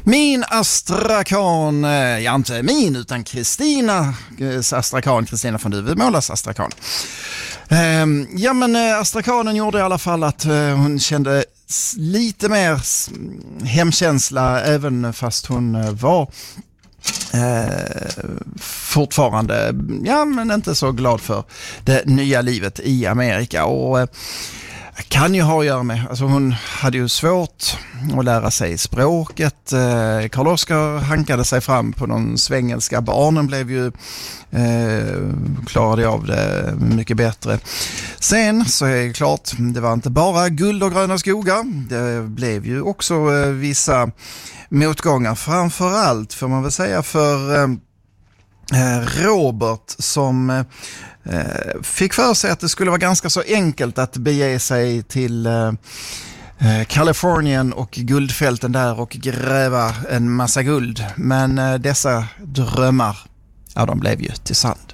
Min astrakan, ja inte min utan Kristinas astrakan, Kristina von Duvemålas astrakan. Ja men astrakanen gjorde i alla fall att hon kände lite mer hemkänsla även fast hon var fortfarande men inte så glad för det nya livet i Amerika. Och kan ju ha att göra med, alltså hon hade ju svårt att lära sig språket. Karl-Oskar hankade sig fram på någon svengelska. Barnen blev ju klarade av det mycket bättre. Sen så är det klart, det var inte bara guld och gröna skogar. Det blev ju också vissa motgångar, framförallt får man väl säga för Robert som fick för sig att det skulle vara ganska så enkelt att bege sig till Kalifornien och guldfälten där och gräva en massa guld. Men dessa drömmar, ja, de blev ju till sand.